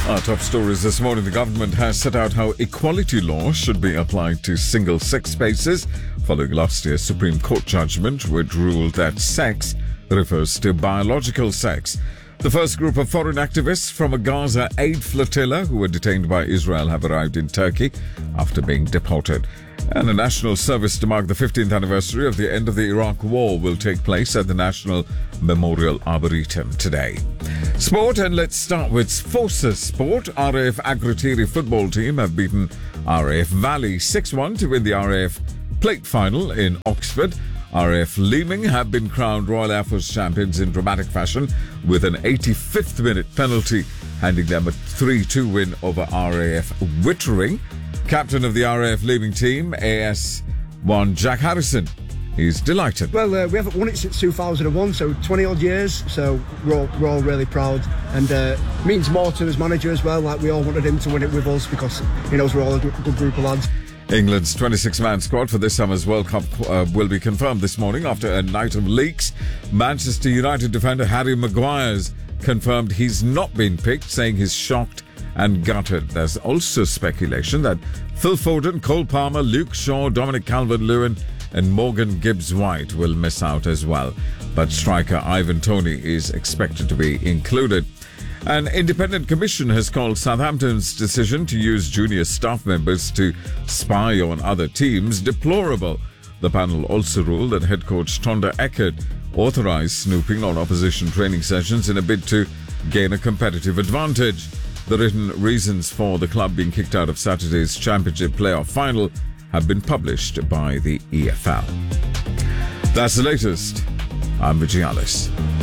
Our top stories this morning. The government has set out how equality law should be applied to single-sex spaces following last year's Supreme Court judgment, which ruled that sex refers to biological sex. The first group of foreign activists from a Gaza aid flotilla who were detained by Israel have arrived in Turkey after being deported. And a national service to mark the 15th anniversary of the end of the Iraq War will take place at the National Memorial Arboretum today. Sport, and let's start with Forces Sport. RAF Akrotiri football team have beaten RAF Valley 6-1 to win the RAF Plate Final in Oxford. RAF Leeming have been crowned Royal Air Force champions in dramatic fashion with an 85th minute penalty, handing them a 3-2 win over RAF Wittering. Captain of the RAF Leeming team, AS1 Jack Harrison, he's delighted. Well, we haven't won it since 2001, so 20 odd years, so we're all really proud, and means more to his manager as well. Like, we all wanted him to win it with us because he knows we're all a good group of lads. England's 26-man squad for this summer's World Cup will be confirmed this morning after a night of leaks. Manchester United defender Harry Maguire's confirmed he's not been picked, saying he's shocked and gutted. There's also speculation that Phil Foden, Cole Palmer, Luke Shaw, Dominic Calvert-Lewin and Morgan Gibbs-White will miss out as well. But striker Ivan Toney is expected to be included. An independent commission has called Southampton's decision to use junior staff members to spy on other teams deplorable. The panel also ruled that head coach Tonda Eckert authorised snooping on opposition training sessions in a bid to gain a competitive advantage. The written reasons for the club being kicked out of Saturday's Championship playoff final have been published by the EFL. That's the latest. I'm Vijay Alice.